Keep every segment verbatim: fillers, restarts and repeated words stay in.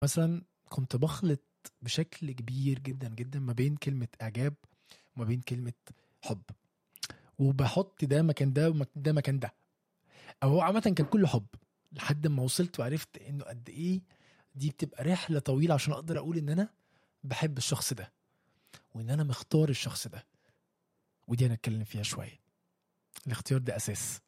مثلا كنت بخلط بشكل كبير جدا جدا ما بين كلمة إعجاب وما بين كلمة حب، وبحط ده مكان ده وده مكان ده، أو هو عامة كان كله حب، لحد ما وصلت وعرفت إنه قد إيه دي بتبقى رحلة طويلة عشان أقدر أقول إن أنا بحب الشخص ده وإن أنا مختار الشخص ده. ودي هنتكلم فيها شوية. الاختيار ده أساس.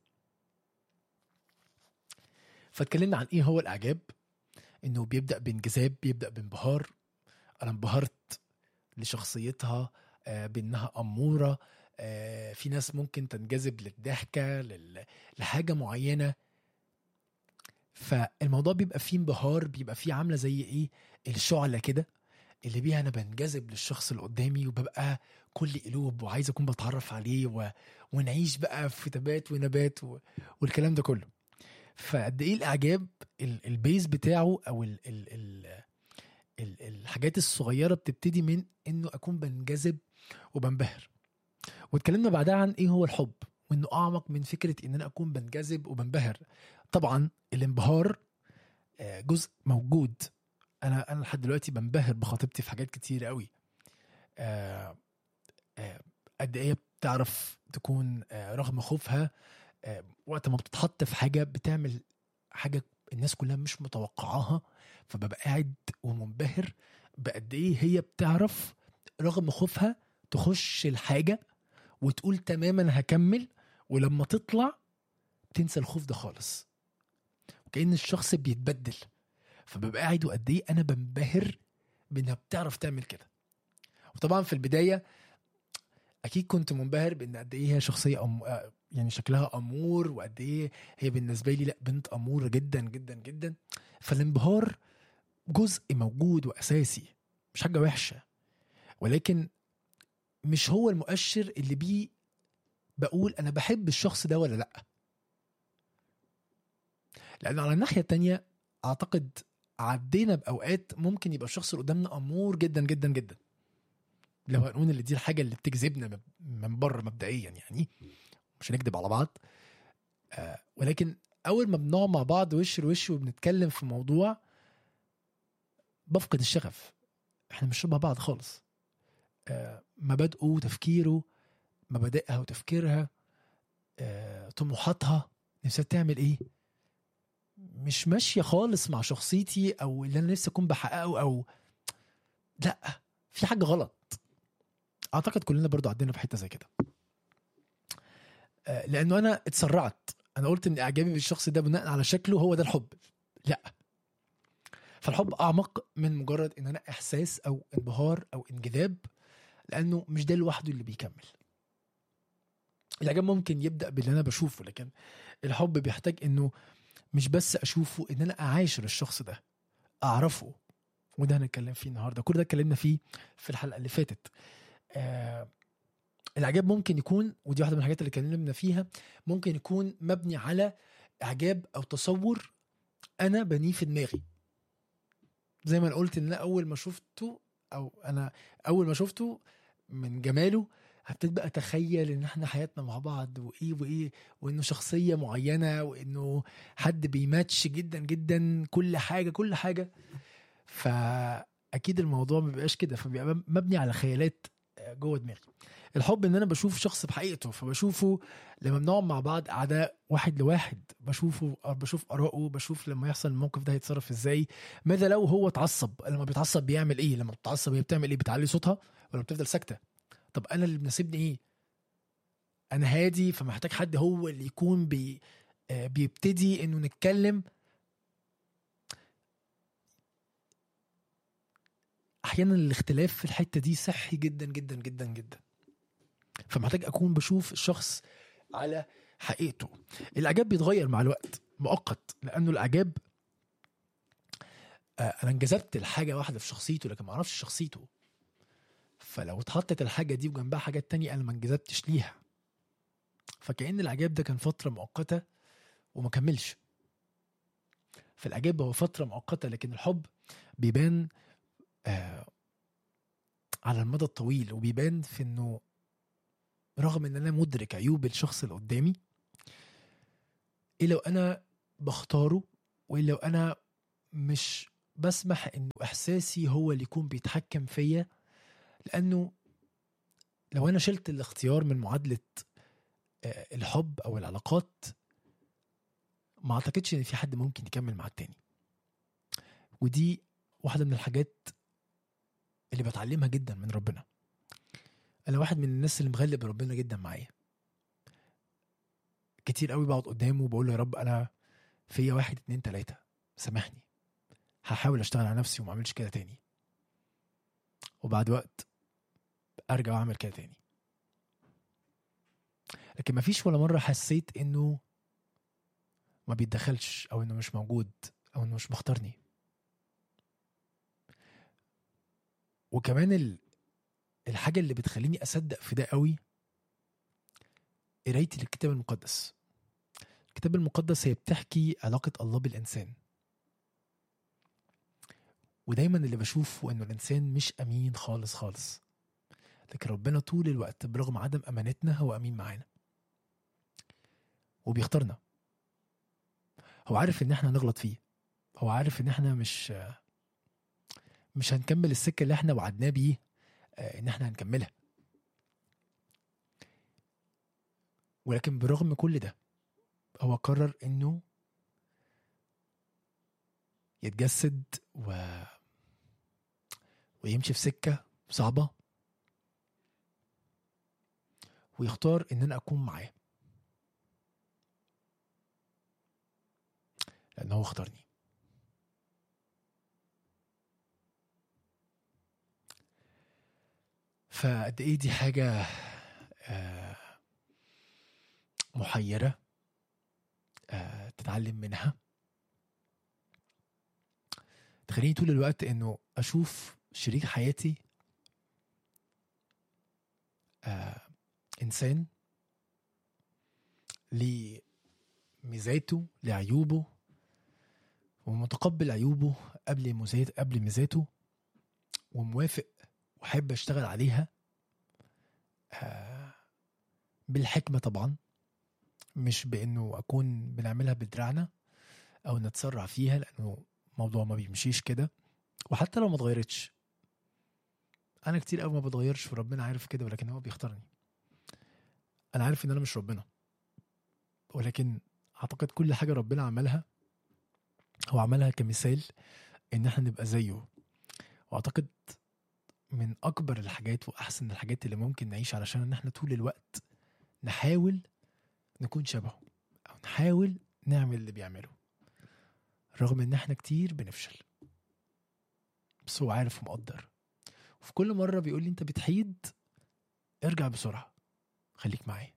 فاتكلمنا عن إيه هو الإعجاب، إنه بيبدأ بانجذاب، بيبدأ بانبهار. أنا انبهرت لشخصيتها، آه، بأنها أمورة. آه، في ناس ممكن تنجذب للضحكة، لل- لحاجة معينة. فالموضوع بيبقى فيه انبهار، بيبقى فيه عاملة زي إيه، الشعلة كده اللي بيها أنا بنجذب للشخص اللي قدامي، وببقى كل قلوب وعايز أكون بتعرف عليه و... ونعيش بقى في تبات ونبات و... والكلام ده كله. فقد إيه الإعجاب، ال- البيز بتاعه أو ال... ال... ال... ال- الحاجات الصغيرة بتبتدي من إنه أكون بنجذب وبنبهر. واتكلمنا بعدها عن ايه هو الحب، وانه اعمق من فكرة ان انا اكون بنجذب وبنبهر. طبعا الانبهار آه، جزء موجود. انا انا لحد دلوقتي بنبهر بخطيبتي في حاجات كتير قوي. آه، آه، قد ايه بتعرف تكون آه، رغم خوفها، آه، وقت ما بتتحط في حاجة بتعمل حاجة الناس كلها مش متوقعاها، فببقى قاعد ومنبهر بقد ايه هي بتعرف رغم خوفها تخش الحاجة وتقول تماما هكمل، ولما تطلع تنسى الخوف ده خالص، وكأن الشخص بيتبدل. فببقى قاعد وقد ايه انا بنبهر بانها بتعرف تعمل كده. وطبعا في البداية اكيد كنت منبهر بان قد ايه هي شخصية أم... آه، يعني شكلها امور، وقد ايه هي بالنسبة لي لا بنت امورة جدا جدا جدا. فالانبهار جزء موجود واساسي، مش حاجة وحشة، ولكن مش هو المؤشر اللي بيه بقول انا بحب الشخص ده ولا لا. لأن على الناحية التانية أعتقد عدينا بأوقات ممكن يبقى الشخص اللي قدامنا أمور جدا جدا جدا، لو هنقول اللي دي الحاجة اللي بتجذبنا مب- من بره مبدئيا، يعني مش هنكدب على بعض. آه ولكن أول ما بنقعد مع بعض وش لوش وبنتكلم في موضوع بفقد الشغف. احنا مش شبه بعض خالص. آه مبادئه وتفكيره، مبادئها وتفكيرها، آه طموحاتها، نفسها تعمل ايه، مش ماشية خالص مع شخصيتي او اللي انا نفسي اكون بحققه، او لا، في حاجة غلط. اعتقد كلنا برضو عدينا في حتة زي كده. آه، لانه انا اتسرعت، انا قلت ان اعجابي بالشخص ده بناء على شكله هو ده الحب. لا، فالحب اعمق من مجرد ان انا احساس او انبهار او انجذاب، لانه مش ده لوحده اللي بيكمل. الاعجاب ممكن يبدا باللي انا بشوفه، لكن الحب بيحتاج انه مش بس اشوفه، ان انا اعاشر الشخص ده، اعرفه. وده هنتكلم فيه النهارده، كل ده اتكلمنا فيه في الحلقه اللي فاتت. آه الاعجاب ممكن يكون، ودي واحده من الحاجات اللي اتكلمنا فيها، ممكن يكون مبني على اعجاب او تصور انا بنيه في دماغي. زي ما أنا قلت ان انا اول ما شفته، او انا اول ما شفته من جماله هبتدي بقى اتخيل ان احنا حياتنا مع بعض وايه وايه، وانه شخصيه معينه، وانه حد بيماتش جدا جدا كل حاجه كل حاجه. فاكيد الموضوع ما بيبقاش كده، فبيبقى مبني على خيالات جوه دماغي. الحب ان انا بشوف شخص بحقيقته، فبشوفه لما بنقعد مع بعض قعده واحد لواحد، بشوفه، بشوف اراءه، بشوف لما يحصل الموقف ده هيتصرف ازاي. ماذا لو هو اتعصب، لما بيتعصب بيعمل ايه، لما بتتعصب هي بتعمل ايه، بتعلي صوتها ولا بتفضل ساكته. طب انا اللي بناسبني ايه، انا هادي فمحتاج حد هو اللي يكون بي آه، بيبتدي انه نتكلم. احيانا الاختلاف في الحته دي صحي جدا جدا جدا جدا، فمحتاج اكون بشوف الشخص على حقيقته. الاعجاب بيتغير مع الوقت، مؤقت، لانه الاعجاب آه، انا انجذبت لحاجه واحده في شخصيته لكن ما اعرفش شخصيته. فلو اتحطت الحاجه دي وجنبها حاجات تانية انا ما انجذبتش ليها، فكأن الاعجاب ده كان فتره مؤقته وما كملش. فالاعجاب هو فتره مؤقته، لكن الحب بيبان آه على المدى الطويل، وبيبان في انه رغم ان انا مدرك عيوب الشخص اللي قدامي، ايه لو انا بختاره، وايه لو انا مش بسمح انه احساسي هو اللي يكون بيتحكم فيا، لانه لو انا شلت الاختيار من معادلة آه، الحب او العلاقات، ما اعتقدش ان في حد ممكن يكمل مع التاني. ودي واحدة من الحاجات اللي بتعلمها جدا من ربنا. انا واحد من الناس اللي مغلب ربنا جدا معايا. كتير قوي بقعد قدامه وبقول له يا رب انا فيا واحد اتنين تلاتة، سامحني، هحاول اشتغل على نفسي وما اعملش كده تاني. وبعد وقت ارجع واعمل كده تاني. لكن ما فيش ولا مرة حسيت انه ما بيتدخلش او انه مش موجود او انه مش مختارني. وكمان ال... الحاجة اللي بتخليني اصدق في ده قوي قرايتي للكتاب المقدس. الكتاب المقدس هي بتحكي علاقة الله بالإنسان، ودايما اللي بشوفه انه الإنسان مش أمين خالص خالص، لكن ربنا طول الوقت برغم عدم أمانتنا هو أمين معانا وبيختارنا. هو عارف ان احنا هنغلط فيه، هو عارف ان احنا مش مش هنكمل السكة اللي احنا وعدناه بيه ان احنا هنكملها. ولكن برغم كل ده هو قرر انه يتجسد و... ويمشي في سكة صعبة ويختار ان انا اكون معاه، لانه هو اختارني. فقد ايه دي حاجة آه محيرة آه تتعلم منها، تخليني طول الوقت انه اشوف شريك حياتي آه انسان لميزاته لعيوبه، ومتقبل عيوبه قبل ميزات قبل ميزاته، وموافق وحب اشتغل عليها آه بالحكمة طبعا، مش بانه اكون بنعملها بدراعنا او نتسرع فيها، لانه موضوع ما بيمشيش كده. وحتى لو ما اتغيرتش، انا كتير قوي ما بتغيرش وربنا عارف كده، ولكن هو بيختارني. انا عارف ان انا مش ربنا، ولكن اعتقد كل حاجة ربنا عملها هو عملها كمثال ان احنا نبقى زيه. واعتقد من اكبر الحاجات واحسن الحاجات اللي ممكن نعيش علشان ان احنا طول الوقت نحاول نكون شبهه، او نحاول نعمل اللي بيعمله رغم ان احنا كتير بنفشل. بس هو عارف ومقدر، وفي كل مرة بيقول لي انت بتحيد ارجع بسرعة، خليك معايا.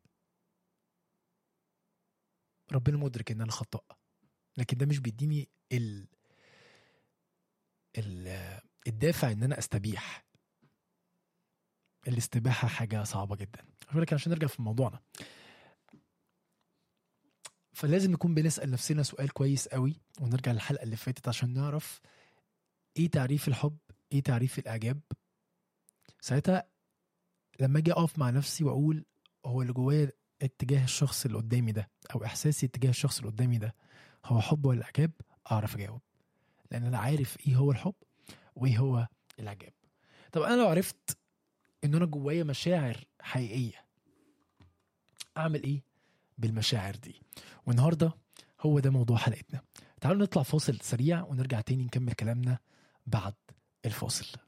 ربنا مدرك ان انا خطأ، لكن ده مش بيديني ال... ال... الدافع ان انا استبيح. الاستباحة حاجة صعبة جدا. ولكن عشان نرجع في موضوعنا، فلازم نكون بنسأل نفسنا سؤال كويس قوي، ونرجع للحلقة اللي فاتت عشان نعرف ايه تعريف الحب، ايه تعريف الاعجاب. ساعتها لما اجي اقف مع نفسي واقول هو اللي جوايا اتجاه الشخص اللي قدامي ده، او احساسي اتجاه الشخص اللي قدامي ده هو حب ولا اعجاب، اعرف اجاوب، لان انا عارف ايه هو الحب وايه هو الاعجاب. طب انا لو عرفت ان انا جوايا مشاعر حقيقية، اعمل ايه بالمشاعر دي؟ والنهاردة هو ده موضوع حلقتنا. تعالوا نطلع فاصل سريع ونرجع تاني نكمل كلامنا بعد الفاصل.